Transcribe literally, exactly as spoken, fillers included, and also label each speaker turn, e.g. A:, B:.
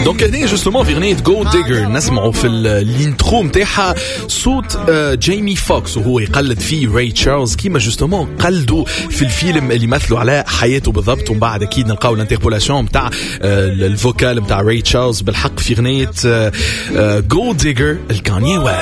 A: دونك هنا جوستومون في اغنيه جو ديجر نسمعوا في الانترو نتاعها صوت جيمي فوكس وهو يقلد فيه راي تشارلز كيما جوستومون قلدوا في الفيلم اللي مثلوا على حياته بالضبط. ومن بعد اكيد نلقاو الانتربولاسيون نتاع الفوكال نتاع راي تشارلز بالحق في اغنيه جو ديجر الكانيي ويست.